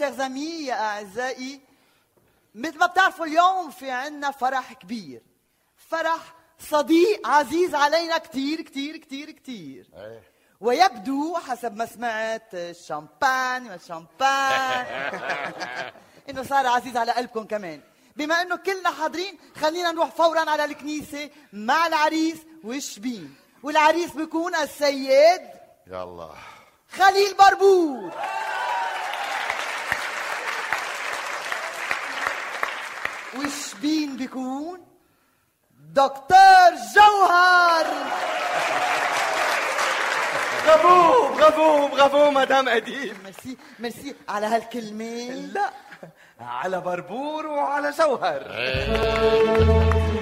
chers amis يا أعزائي، مثل ما بتعرفوا اليوم في عنا فرح كبير، فرح صديق عزيز علينا كتير كتير كتير كتير. ويبدو حسب ما سمعت الشامبان والشامبان انه صار عزيز على قلبكم كمان. بما انه كلنا حاضرين، خلينا نروح فورا على الكنيسة مع العريس والشبين. والعريس بيكون السيد يلا خليل بربور، والشبين بيكون دكتور جوهر. برافو برافو برافو مدام أديب. ميرسي ميرسي على هالكلمة. لا، على بربور وعلى جوهر.